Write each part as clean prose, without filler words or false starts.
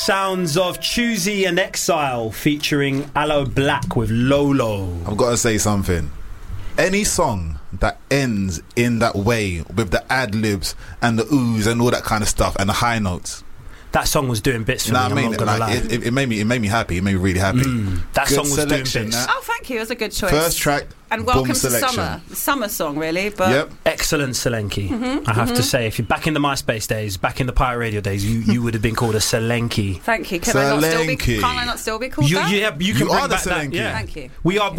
sounds of Choosy and Exile featuring Aloe Black with Lolo. I've got to say something. Any song that ends in that way with the ad-libs and the oohs and all that kind of stuff and the high notes, that song was doing bits for me. I'm not gonna lie. It made me happy. It made me really happy. That Good song was doing selection, bits. Oh, thank you. It was a good choice. First track, and welcome to selection. summer. The summer song, really. But Yep. Excellent Selenki. I have to say, if you're back in the MySpace days, back in the Pirate Radio days, you would have been called a Selenki. Thank you. Can't I not still be called that? Yeah, you can You are bring the back that. Selenki. Yeah. Thank you.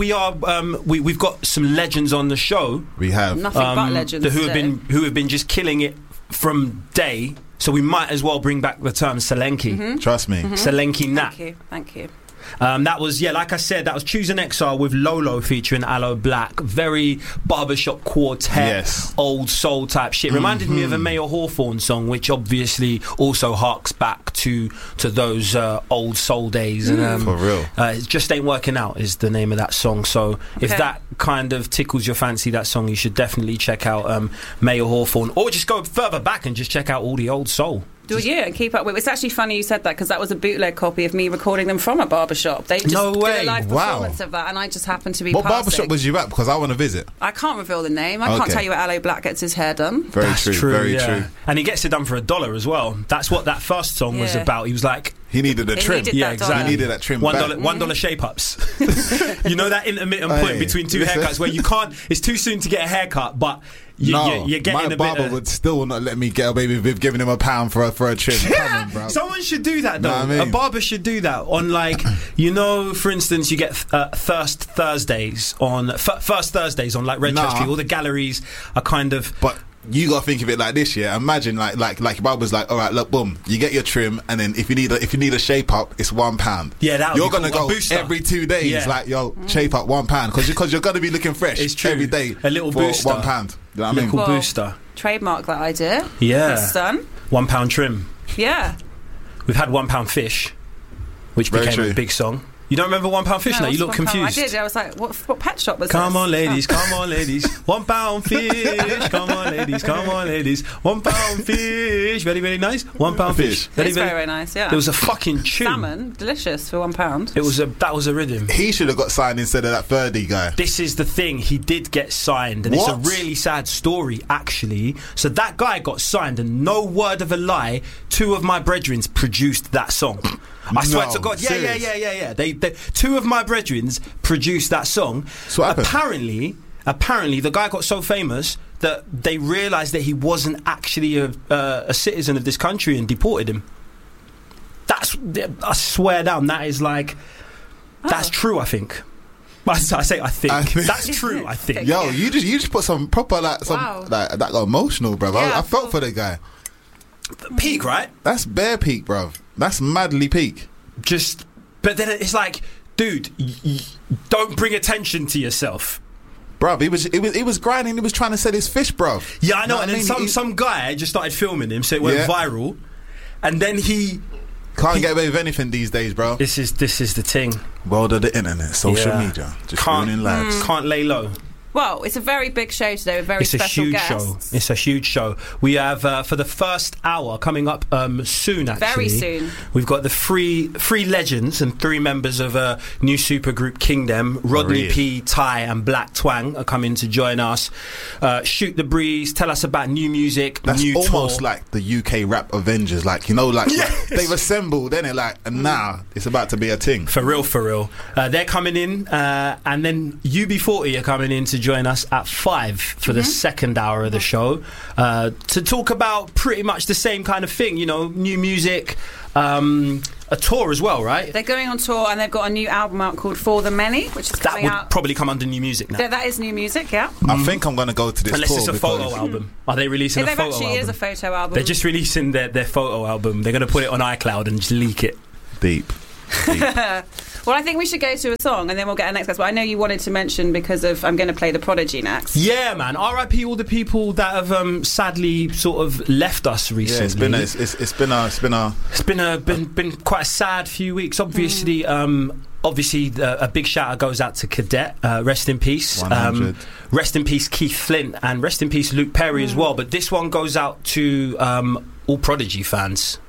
We've got some legends on the show. We have. Nothing but legends. who have been just killing it from day. So we might as well bring back the term Selenki. Trust me. Selenki Nat. Thank you. That was, like I said, that was Choose an Exile with Lolo featuring Aloe Black. Very barbershop quartet, old soul type shit. Reminded me of a Mayor Hawthorne song, which obviously also harks back to those old soul days. And, for real. It Just Ain't Working Out is the name of that song. So if that kind of tickles your fancy, that song, you should definitely check out Mayor Hawthorne, or just go further back and just check out all the old soul. And keep up with. It's actually funny you said that, because that was a bootleg copy of me recording them from a barbershop. They just did a live performance of that, and I just happened to be What passing. barbershop was you at? Because I want to visit. I can't reveal the name. I can't tell you where Aloe Black gets his hair done. Very true. And he gets it done for $1 as well. That's what that first song was about. He was like, he needed a trim. Exactly. He needed that trim. $1 shape ups. You know that intermittent point between two haircuts where you can't. It's too soon to get a haircut, but you're getting my a bit. Barber would still not let me get away with giving him £1 for a trim. Come on, bro. Someone should do that though. Know what I mean? A barber should do that on, like, for instance, you get First Thursdays on like Redchester Street. All the galleries are kind of. But you gotta think of it like this, yeah. Imagine like your barber's like, all right, look, boom, you get your trim, and then if you need a shape up, it's £1. Yeah, you're gonna go every 2 days, shape up £1 because you're gonna be looking fresh. It's true. Every day. A little booster. £1. You know what I mean? Little booster. Trademark that idea. Yeah. Yes, son. £1 trim. Yeah. We've had £1 fish, which became a big song. You don't remember £1 fish? No, you look confused. I did. I was like, what pet shop was Come this? on, ladies, come on, ladies. £1 fish. Come on, ladies, come on, ladies. £1 fish. Very, very nice. £1 fish. It's very nice, yeah. There was a fucking tune. Salmon, delicious for £1. That was a rhythm. He should have got signed instead of that Ferdy guy. This is the thing. He did get signed, and it's a really sad story, actually. So that guy got signed, and no word of a lie, 2 of my brethren produced that song. I swear to God. Yeah. They 2 of my brethren produced that song. So apparently the guy got so famous that they realised that he wasn't actually a citizen of this country and deported him. I swear down, that is like, that's true, I think. I think that's true. I think. Yo, you just put some proper that got emotional, bro. I felt for the guy. Peak, right? That's bare peak, bro. That's madly peak. But then it's like, dude, don't bring attention to yourself. Bruv, he was grinding. He was trying to sell his fish, bruv. Yeah, I know. And then some guy just started filming him, so it went viral. And then he can't get away with anything these days, bro. This is the thing. World of the internet, social media, just ruining lives. Can't lay low. Well, it's a very big show today with special guests. It's a huge show. We have, for the first hour, coming up soon, actually. Very soon. We've got the three legends and 3 members of a new supergroup Kingdom. Rodney P, Ty and Black Twang are coming to join us. Shoot the breeze, tell us about new music, That's new almost tour. like the UK rap Avengers. Like, yes. They've assembled, then and now it's about to be a thing. For real. They're coming in, and then UB40 are coming in to join us at 5 for the second hour of the show to talk about pretty much the same kind of thing, new music, a tour as well, right? They're going on tour, and they've got a new album out called For the Many, which is coming out. That would probably come under new music now. That is new music, yeah. I think I'm going to go to this unless tour it's a photo album. Are they releasing a photo album? It actually is a photo album. They're just releasing their photo album. They're going to put it on iCloud and just leak it. Deep. Well, I think we should go to a song and then we'll get our next guest. But I know you wanted to mention because of I'm going to play The Prodigy next. Yeah, man. R.I.P. all the people that have sadly sort of left us recently. Yeah, it's been quite a sad few weeks. Obviously, a big shout out goes out to Cadet. Rest in peace. Rest in peace, Keith Flint, and rest in peace, Luke Perry as well. But this one goes out to all Prodigy fans.